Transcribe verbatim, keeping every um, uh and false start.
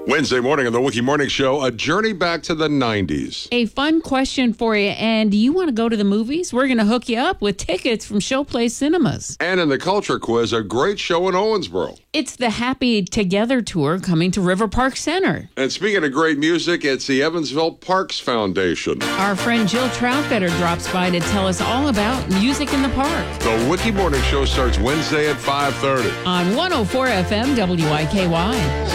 Wednesday morning on the Wiki Morning Show, a journey back to the nineties. A fun question for you. And do you want to go to the movies? We're going to hook you up with tickets from Showplace Cinemas. And in the Culture Quiz, a great show in Owensboro. It's the Happy Together Tour coming to River Park Center. And speaking of great music, it's the Evansville Parks Foundation. Our friend Jill Troutbetter drops by to tell us all about music in the park. The Wiki Morning Show starts Wednesday at five thirty. On one oh four F M W I K Y.